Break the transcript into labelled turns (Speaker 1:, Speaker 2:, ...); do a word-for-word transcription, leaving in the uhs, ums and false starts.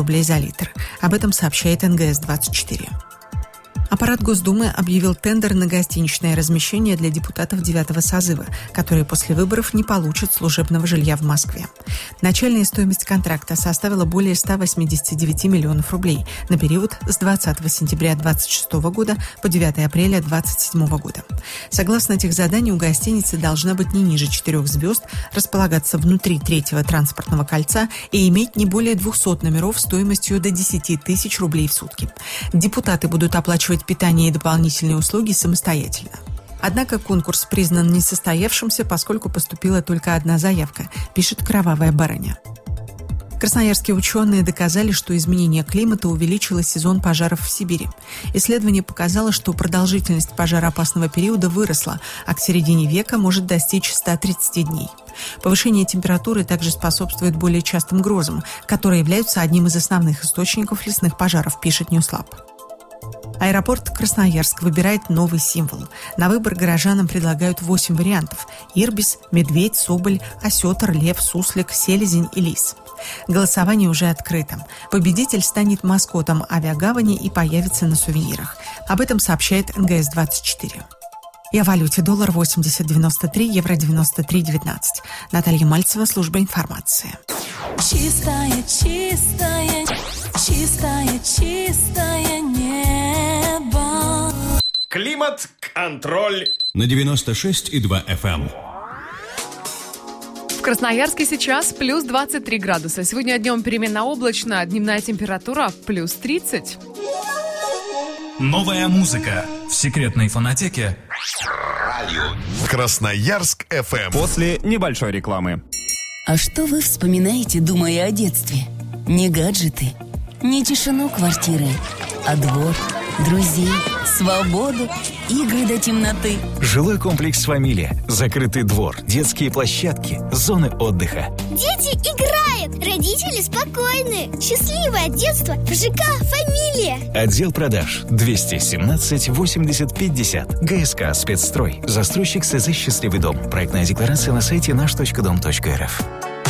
Speaker 1: рублей за литр. Об этом сообщает эн гэ эс двадцать четыре. Аппарат Госдумы объявил тендер на гостиничное размещение для депутатов девятого созыва, которые после выборов не получат служебного жилья в Москве. Начальная стоимость контракта составила более ста восьмидесяти девяти миллионов рублей на период с двадцатого сентября две тысячи двадцать шестого года по девятого апреля две тысячи двадцать седьмого года. Согласно этих заданий, у гостиницы должна быть не ниже четырех звезд, располагаться внутри третьего транспортного кольца и иметь не более двухсот номеров стоимостью до десяти тысяч рублей в сутки. Депутаты будут оплачивать питание и дополнительные услуги самостоятельно. Однако конкурс признан несостоявшимся, поскольку поступила только одна заявка, пишет «Кровавая барыня». Красноярские ученые доказали, что изменение климата увеличило сезон пожаров в Сибири. Исследование показало, что продолжительность пожароопасного периода выросла, а к середине века может достичь ста тридцати дней. Повышение температуры также способствует более частым грозам, которые являются одним из основных источников лесных пожаров, пишет Ньюслаб. Аэропорт Красноярск выбирает новый символ. На выбор горожанам предлагают восемь вариантов: ирбис, медведь, соболь, осетр, лев, суслик, селезень и лис. Голосование уже открыто. Победитель станет маскотом авиагавани и появится на сувенирах. Об этом сообщает эн гэ эс двадцать четыре. И о валюте: доллар восемьдесят девяносто три, евро девяносто три девятнадцать. Наталья Мальцева, служба информации.
Speaker 2: Чистая, чистая, чистая, чистое небо.
Speaker 3: Климат-контроль
Speaker 4: на девяносто шесть и два эф эм.
Speaker 5: В Красноярске сейчас плюс двадцать три градуса. Сегодня днем переменно облачно, дневная температура плюс тридцать.
Speaker 6: Новая музыка в секретной фонотеке
Speaker 3: Красноярск эф эм.
Speaker 7: После небольшой рекламы.
Speaker 8: А что вы вспоминаете, думая о детстве? Не гаджеты, не тишину квартиры, а двор, друзей, свободу, игры до темноты.
Speaker 9: Жилой комплекс «Фамилия», закрытый двор, детские площадки, зоны отдыха.
Speaker 10: Дети играют, родители спокойны. Счастливое детство в жэ ка «Фамилия».
Speaker 9: Отдел продаж двести семнадцать восемьдесят пятьдесят. гэ эс ка «Спецстрой». Застройщик СЗ «Счастливый дом». Проектная декларация на сайте наш точка дом точка эр эф.